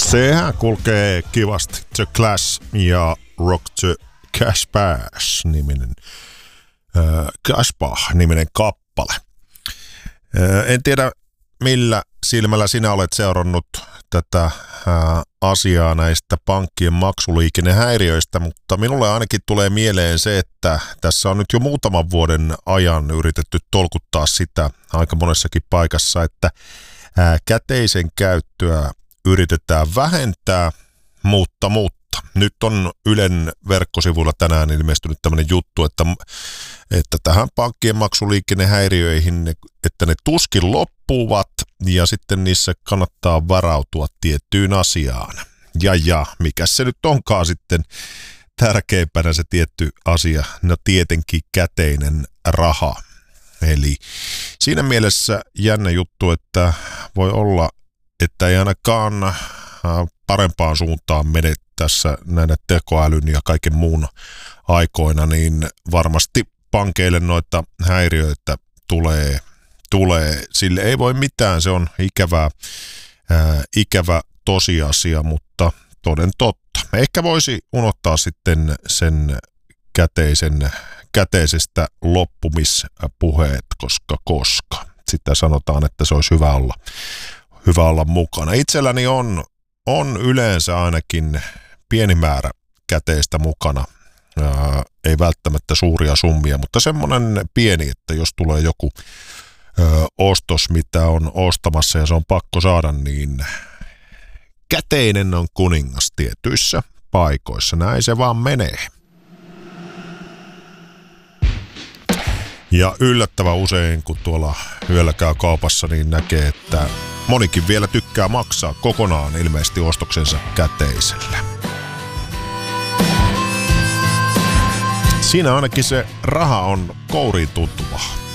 Sehän kulkee kivasti. The Clash ja Rock the Casbah-niminen Casbah-niminen kappale. En tiedä, millä silmällä sinä olet seurannut tätä asiaa näistä pankkien maksuliikennehäiriöistä, mutta minulle ainakin tulee mieleen se, että tässä on nyt jo muutaman vuoden ajan yritetty tolkuttaa sitä aika monessakin paikassa, että käteisen käyttöä yritetään vähentää, mutta nyt on Ylen verkkosivuilla tänään ilmestynyt tämmöinen juttu, että tähän pankkien maksuliikennehäiriöihin, että ne tuskin loppuvat ja sitten niissä kannattaa varautua tiettyyn asiaan. Ja mikä se nyt onkaan sitten tärkeimpänä se tietty asia? No tietenkin käteinen raha. Eli siinä mielessä jännä juttu, että voi olla, että ei ainakaan parempaan suuntaan mene tässä näinä tekoälyn ja kaiken muun aikoina, niin varmasti pankeille noita häiriöitä tulee. Sille ei voi mitään, se on ikävä tosiasia, mutta toden totta. Ehkä voisi unohtaa sitten sen käteisestä loppumispuheet, koska sitä sanotaan, että se olisi hyvä olla mukana. Itselläni on yleensä ainakin pieni määrä käteistä mukana. Ei välttämättä suuria summia, mutta semmoinen pieni, että jos tulee joku ostos, mitä on ostamassa ja se on pakko saada, niin käteinen on kuningas tietyissä paikoissa. Näin se vaan menee. Ja yllättävän usein, kun tuolla yöllä käy kaupassa, niin näkee, että monikin vielä tykkää maksaa kokonaan ilmeisesti ostoksensa käteisellä. Siinä ainakin se raha on kouriin tuntuva.